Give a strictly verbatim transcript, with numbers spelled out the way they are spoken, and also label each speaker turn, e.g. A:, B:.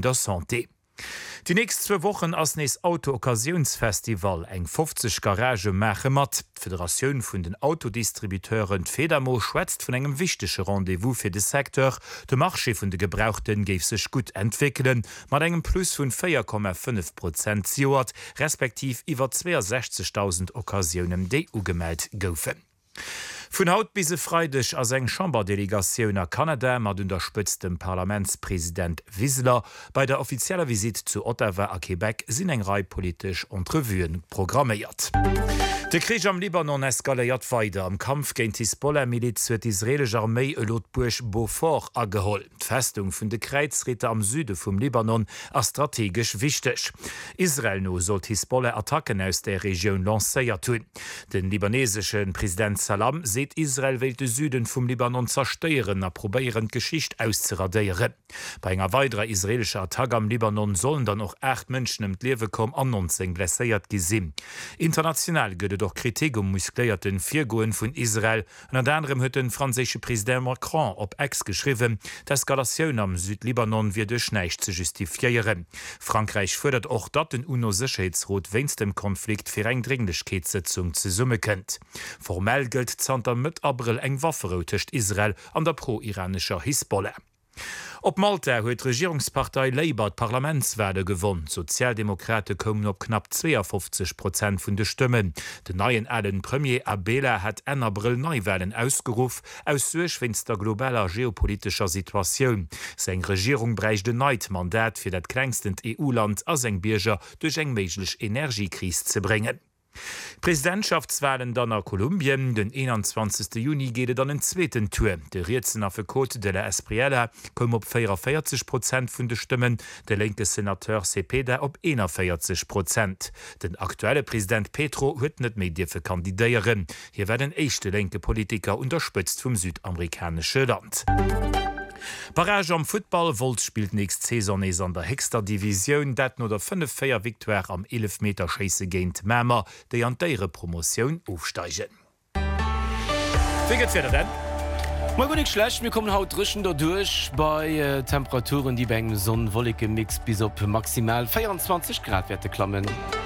A: vun der Santé. Die nächst zwei Wochen ass nees Auto-Occasionsfestival eng fünfzig Garage mache mat. Föderation vun den Autodistributeuren Federmo schwätzt vun engem wichtige Rendevous fir de Sektor. De Marché vun de Gebrauchten geif sech gut entwickeln, mat engem Plus vun vier Komma fünf Prozent Joert, respektiv iwwer sechsundzwanzigtausend Occasionen D ugemeldt goufen. Von haut bise freidech as eng Chamberdelegatioun a Kanada mat unterstütztem Parlamentspräsident Wissler bei der offizieller Visit zu Ottawa a Quebec sinn eng Rei politisch Entrevuen programmiert. De Krieg am Libanon eskaléiert weiter. Am Kampf géint Hisbollah-Miliz huet d'israelsche Armee e Lotburg Beaufort ageholl. D'Festung vun de Kreizritter am Süde vum Libanon as strategisch wichtig. Israel no sollt Hisbollah Attacken aus der Region lancéiert tun. Den libanesischen Präsident Salam seht Israel will de Süden vum Libanon zersteieren, a probéieren Geschicht auszuradieren. Bei enger weiterer israelscher Attacke am Libanon sollen dann auch acht Menschen im Lewe kom annonzing blesséiert gesinn. International gëtt doch Kritik um muskléierten Virgoen vun Israel an an anderem huet den franzésche Präsident Macron op Ex geschriwen, d'Eskalatioun am Südlibanon wie duch neicht ze justifiieren. Frankreich fördert och dat den UNO-Sicherheitsrat wennst dem Konflikt fir eng Dringlichkeitssitzung ze summe kënnt. Formell gëlt zanter mit April eng Waffe techt Israel an der pro-iranischer Hisbollah. Op Malta huet Regierungspartei Labour d Parlamentswerde gewonnen. Sozialdemokrate kommen op knapp zweiundfünfzig Prozent vun de Stimmen. Den neuen allen Premier Abela hat en April Neuwahlen ausgerufen, aus Suchwinster globaler geopolitischer Situation. Seng Regierung bräicht de neut Mandat fir dat kleinsten E U-Land as eng Bierger durch eng meiglech Energiekrise zu bringen. Präsidentschaftswahlen dann nach Kolumbien, den einundzwanzigsten Juni geht dann in zweiten Tour. Der Rätselner für Côte de la Espriella kommt auf vierundvierzig Prozent von den Stimmen, der linke Senateur Cepeda auf einundvierzig Prozent. Den aktuelle Präsident Petro hat nicht mehr für kandidieren. Hier werden echte linke Politiker unterstützt vom südamerikanischen Land. Barrage am Football Volt spielt nächst Saison is an der Hexter Division, dat no der fünf vier Victoire am elf Meter Scheiße géint Mämer, déi an deiere Promotion aufsteigen. Wie geht's wieder denn?
B: Mal gut nicht schlecht, wir kommen haut drischen da durch bei äh, Temperaturen, die beim Sonnenwollige Mix bis op maximal vierundzwanzig Grad Werte klammen.